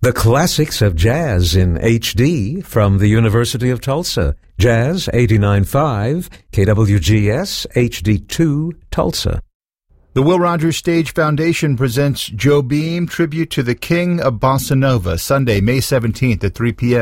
The classics of jazz in HD from the University of Tulsa. Jazz 89.5, KWGS HD2, Tulsa. The Will Rogers Stage Foundation presents Joe Beam, Tribute to the King of Bossa Nova, Sunday, May 17th at 3 p.m.